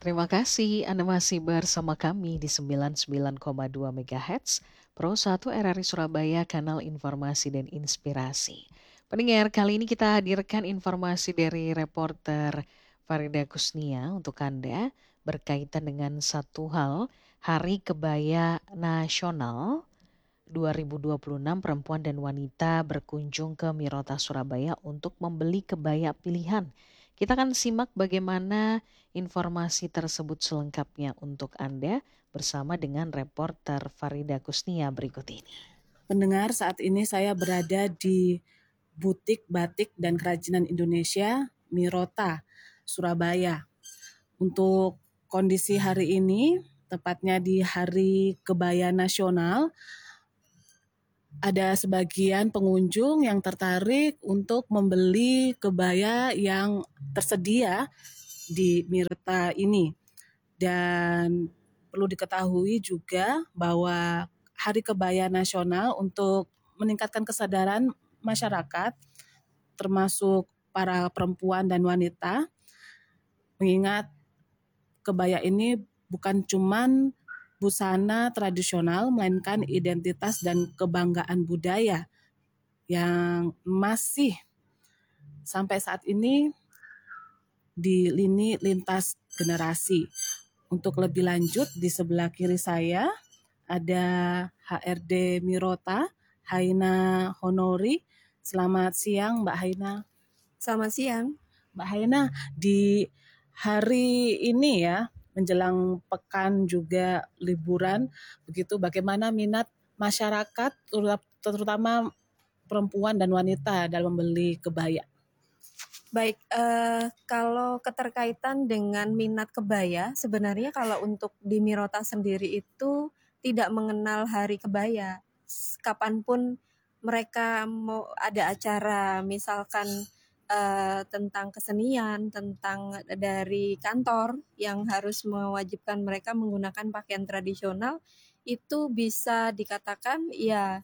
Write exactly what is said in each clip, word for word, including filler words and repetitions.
Terima kasih Anda masih bersama kami di sembilan puluh sembilan koma dua MHz Pro satu R R I Surabaya, kanal informasi dan inspirasi. Pendengar, kali ini kita hadirkan informasi dari reporter Farida Kusnia untuk Anda berkaitan dengan satu hal, Hari Kebaya Nasional dua ribu dua puluh enam. Perempuan dan wanita berkunjung ke Mirota Surabaya untuk membeli kebaya pilihan. Kita akan simak bagaimana informasi tersebut selengkapnya untuk Anda bersama dengan reporter Farida Kusnia berikut ini. Pendengar, saat ini saya berada di Butik Batik dan Kerajinan Indonesia Mirota, Surabaya. Untuk kondisi hari ini, tepatnya di Hari Kebaya Nasional, ada sebagian pengunjung yang tertarik untuk membeli kebaya yang tersedia di Mirota ini. Dan perlu diketahui juga bahwa Hari Kebaya Nasional untuk meningkatkan kesadaran masyarakat, termasuk para perempuan dan wanita, mengingat kebaya ini bukan cuman busana tradisional, melainkan identitas dan kebanggaan budaya yang masih sampai saat ini di lini lintas generasi. Untuk lebih lanjut, di sebelah kiri saya ada H R D Mirota, Haina Honori. Selamat siang, Mbak Haina. Selamat siang. Mbak Haina, di hari ini ya, menjelang pekan juga liburan, begitu bagaimana minat masyarakat, terutama perempuan dan wanita dalam membeli kebaya? Baik, eh, kalau keterkaitan dengan minat kebaya, sebenarnya kalau untuk di Mirota sendiri itu tidak mengenal hari kebaya. Kapanpun mereka mau ada acara, misalkan eh, tentang kesenian, tentang dari kantor yang harus mewajibkan mereka menggunakan pakaian tradisional, itu bisa dikatakan ya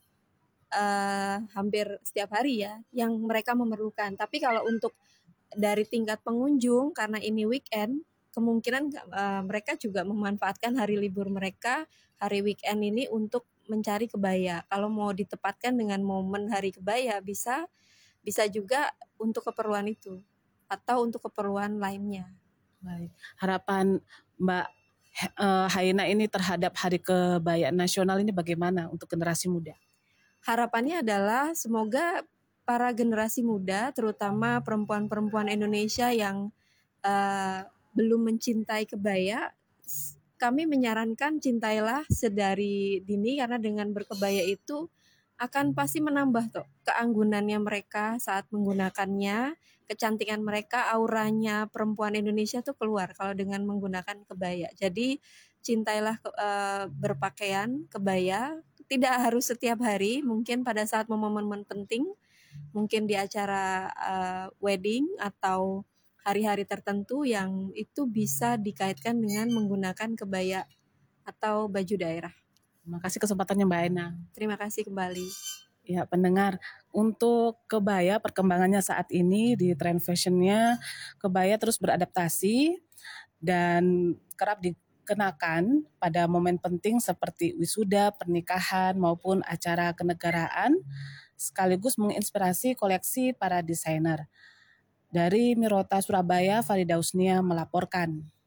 eh, hampir setiap hari ya yang mereka memerlukan. Tapi kalau untuk dari tingkat pengunjung, karena ini weekend, kemungkinan uh, mereka juga memanfaatkan hari libur mereka, hari weekend ini untuk mencari kebaya. Kalau mau ditempatkan dengan momen hari kebaya, bisa bisa juga untuk keperluan itu atau untuk keperluan lainnya. Baik. Harapan Mbak uh, Haina ini terhadap Hari Kebaya Nasional ini bagaimana untuk generasi muda? Harapannya adalah semoga para generasi muda, terutama perempuan-perempuan Indonesia yang uh, belum mencintai kebaya, kami menyarankan cintailah sedari dini, karena dengan berkebaya itu akan pasti menambah tuh keanggunannya mereka saat menggunakannya, kecantikan mereka, auranya perempuan Indonesia tuh keluar kalau dengan menggunakan kebaya. Jadi cintailah uh, berpakaian kebaya, tidak harus setiap hari, mungkin pada saat momen-momen penting, mungkin di acara uh, wedding atau hari-hari tertentu yang itu bisa dikaitkan dengan menggunakan kebaya atau baju daerah. Terima kasih kesempatannya Mbak Haina. Terima kasih kembali. Ya, pendengar, untuk kebaya perkembangannya saat ini di tren fashionnya, kebaya terus beradaptasi dan kerap dikenakan pada momen penting seperti wisuda, pernikahan maupun acara kenegaraan, sekaligus menginspirasi koleksi para desainer. Dari Mirota Surabaya, Farida Kusnia melaporkan.